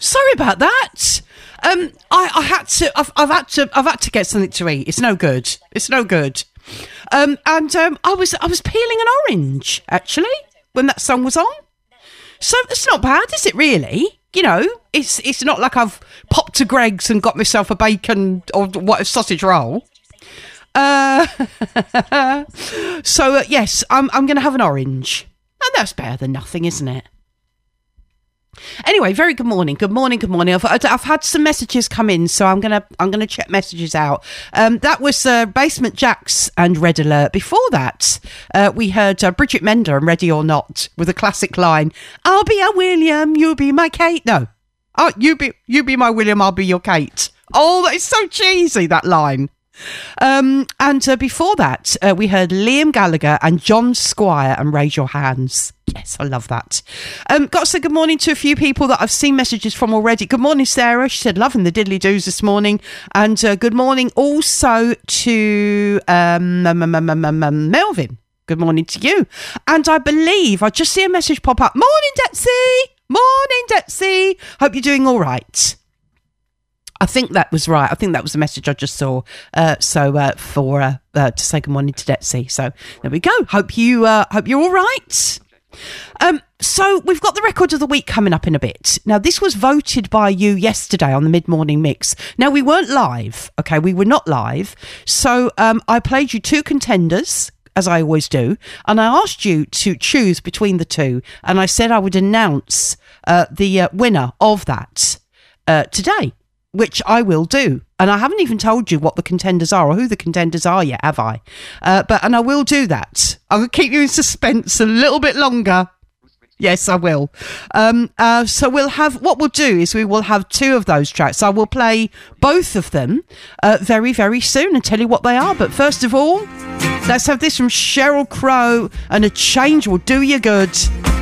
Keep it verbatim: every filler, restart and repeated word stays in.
Sorry about that. Um, I, I had to. I've, I've had to. I've had to get something to eat. It's no good. It's no good. Um, and um, I was I was peeling an orange actually when that song was on. So it's not bad, is it? Really? You know, it's it's not like I've popped to Greg's and got myself a bacon or what a sausage roll. Uh, so uh, yes, I'm I'm going to have an orange, and that's better than nothing, isn't it? Anyway, very good morning. Good morning. Good morning. I've, I've had some messages come in, so I'm gonna I'm gonna check messages out. Um, that was uh, Basement Jaxx and Red Alert. Before that, uh, we heard uh, Bridget Mender and Ready or Not with a classic line: "I'll be a William, you'll be my Kate." No, oh, you be you be my William, I'll be your Kate. Oh, that is so cheesy, that line. Um, and uh, before that, uh, we heard Liam Gallagher and John Squire and Raise Your Hands. Yes, I love that. Um, got to say good morning to a few people that I've seen messages from already. Good morning, Sarah. She said, loving the diddly doos this morning. And uh, good morning also to um, um, um, um, um, um, Melvin. Good morning to you. And I believe I just see a message pop up. Morning, Detsy. Morning, Detsy. Hope you're doing all right. I think that was right. I think that was the message I just saw. Uh, so uh, for uh, uh, to say good morning to Detsy. So there we go. Hope you uh, hope you're all right. Um, so we've got the record of the week coming up in a bit. Now, this was voted by you yesterday on the mid-morning mix. Now, we weren't live. Okay, we were not live. So um, I played you two contenders, as I always do, and I asked you to choose between the two. And I said I would announce uh, the uh, winner of that uh, today, which I will do. And I haven't even told you what the contenders are or who the contenders are yet, have I? Uh, but and I will do that. I will keep you in suspense a little bit longer. Yes, I will. Um, uh, so we'll have, what we'll do is we will have two of those tracks. I will play both of them uh, very, very soon and tell you what they are. But first of all, let's have this from Sheryl Crow, and A Change Will Do You Good.